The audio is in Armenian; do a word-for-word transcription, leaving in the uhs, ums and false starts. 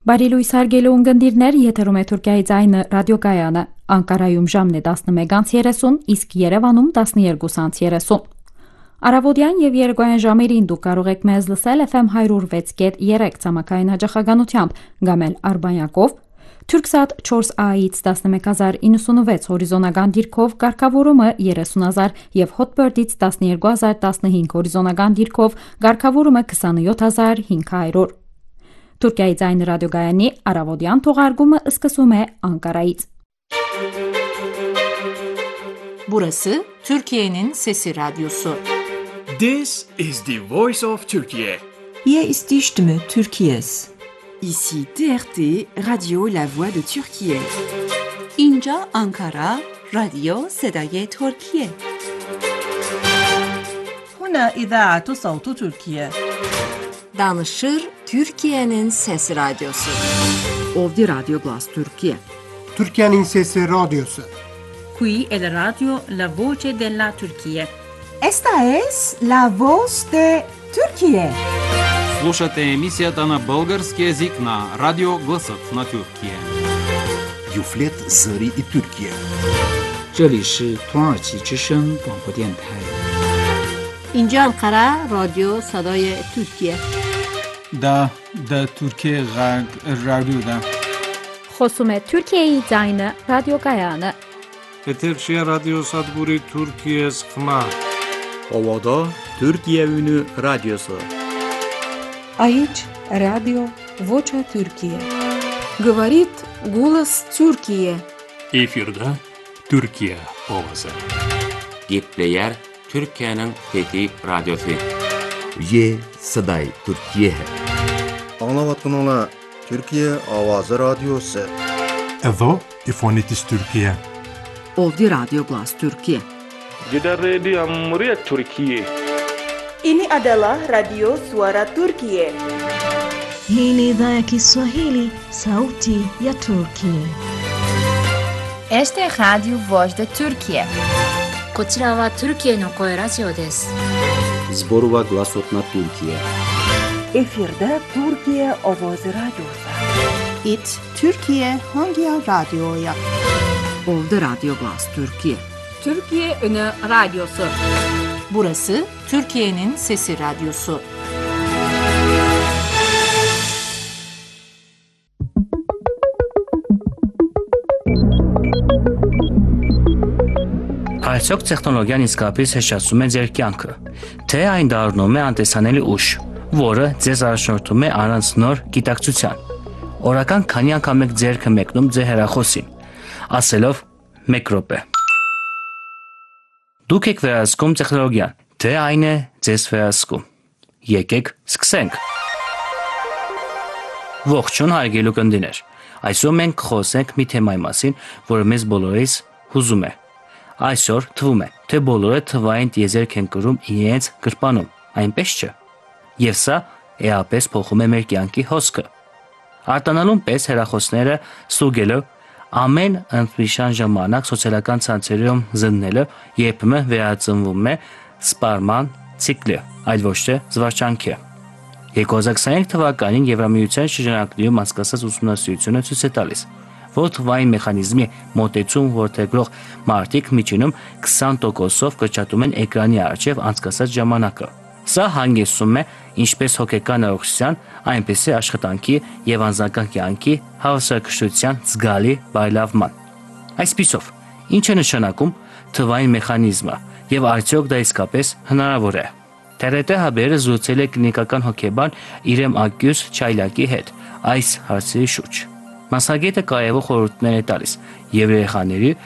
Բարի լույս հարգելի ունկնդիրներ, եթերում է Թուրքիայի ձայնը ռադիոկայանը, Անկարայում ժամն է տասնմեկ երեսուն, իսկ Երևանում տասնյոթ երեսուն։ Առավոտյան եւ երեկոյան ժամերին դուք կարող եք մեզ լսել F M one oh six point three ցամաքային հաճախականությամբ, կամ էլ Արբանյակով, Turksat four A-ից տասնմեկ հազար նոյնսունվեց հորիզոնական դիրքով, կարգավորումը երեսուն հազար եւ Hotbird-ից տասնյոթ հազար տասնհինգ հորիզոնական դիրքով, կարգավորումը քսանյոթ հազար հինգ հարյուր։ Թուրքիայի ձայնը ռադիոգայանի առավոտյան թողարկումը սկսում է Անկարայից։ Burası Türkiye'nin Sesi Radyosu. This is the voice of Turkey. Hier ist die Stimme Türkiye's. Ici T R T, Radio La Voix de Türkiye. اینجا Ankara, رادیو صدای ترکیه. هنا إذاعة صوت تركيا. Danışır Türkiye'nin Sesi Radyosu. Ovdi Radio Glas Türkiye. Türkiye'nin Sesi Radyosu. Qui è la radio La Voce della Turquía. Esta es La Voz de Turquía. Слушате емисията на български език на Радио Гласът на Türkiye. Юфлет Зари и Türkiye. 这里是土耳其之声广播电台。 اینجا Ankara, رادیو صدای ترکیه. دا دا Türkiye رادیو. Խոսում է Թուրքիայի ձայնը ռադիոգայանը։ Eterşehir Radyo Sadburi Türkiye Sıkma. Ovada Türkiye Ünü Radyosu. Aici Radio Vocea Türkiye. Говорит голос Türkiye. Efirde Türkiye ovası. Gepleyer Türkiye'nin Fethi Radyosu. Ye Saday Türkiye. Anlavatın ola Türkiye Avazı Radyosu. Edo İfonitis Türkiye. Ovdi Radio Glas Türkiye. Jeda Radio Amuriat Türkiye. Ini adalah Radio Suara Turkiye. Hii ni idhaa ya Kiswahili, sauti ya Turkiye. Este Radio Voz de Turkiye. こちらはトルキエの声ラジオです。 Zborova Glasot na Türkiye. Efirde Türkiye Ovoz Radyosu. It Türkiye hangi radyoya? Ovdi Radio Glas Türkiye. Türkiye Ünü Radyosu. Burası Türkiye'nin Sesi Radyosu. Այսօք տեխնոլոգիան իսկապես հեշտացում է ձեր կյանքը, թե այն դառնում է անտեսանելի ուժ, որը ձեզ առաջնորդում է առանց նոր գիտակցության։ Օրական քանի անգամ եք ձեռքը մեկնում ձեր հեռախոսին, ասելով մեկ րոպե։ Դուք եք վերահսկում տեխնոլոգիան, թե այն է ձեզ վերահսկում։ Եկեք սկսենք։ Ողջույն հարգելի ունկնդիրներ։ Այսօր մենք խոսենք մի թեմայի մասին, որը մեզ բոլորիս հուզում է։ Այսօր թվում է, թե բոլորը թվային տիեզերք են կրում իրենց գրպանում, այնպես չէ։ Եվ սա էապես փոխում է մեր կյանքի հոսքը։ Արտանալուն պես հեռախոսները ստուգելը, ամեն ընդմիշան ժամանակ սոցիալական ցանցերում զննելը երբեմն վերածնվում է սպառման ցիկլի, այլ ոչ թե զվարճանքի։ երկու հազար քսաներեք թվականին Եվրամիության շրջանակներում անցկացած ուսումնասիրությունը ցույց է տալիս, որ թվային մեխանիզմի մոտեցում որդեգրող մարդիկ միջինում քսան տոկոսով կրճատում են էկրանի առջև անցկացած ժամանակը։ Սա հանգեցնում է ինչպես հոգեկան առողջության, այնպես էլ աշխատանքի եւ անձնական կյանքի հավասարակշռության զգալի բարելավման։ Այսպիսով, ինչ է նշանակում թվային մեխանիզմը եւ արդյոք դա իսկապես հնարավոր է։ T R T հաբերը զրուցել է կլինիկական հոգեբան Իրեմ Ակյուս Չայլակի հետ այս հարցերի շուրջ։ Մասնագետը կարևոր խորհուրդներ է տալիս եւ երեխաների